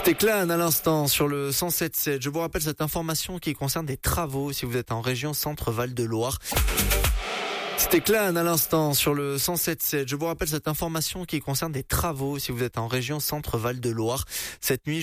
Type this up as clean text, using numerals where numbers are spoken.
C'était Clan à l'instant sur le 107.7. Je vous rappelle cette information qui concerne des travaux si vous êtes en région Centre-Val de Loire. C'était Clan à l'instant sur le 107.7. Je vous rappelle cette information qui concerne des travaux si vous êtes en région Centre-Val de Loire. Cette nuit,